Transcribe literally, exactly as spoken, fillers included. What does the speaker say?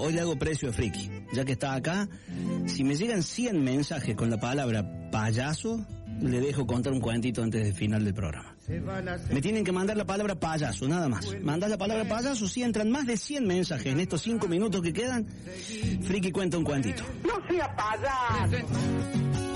hoy le hago precio de friki. Ya que está acá, si me llegan cien mensajes con la palabra payaso, le dejo contar un cuentito antes del final del programa. Me tienen que mandar la palabra payaso, nada más. Mandar la palabra payaso, si entran más de cien mensajes en estos cinco minutos que quedan, friki cuenta un cuentito. ¡No sea payaso!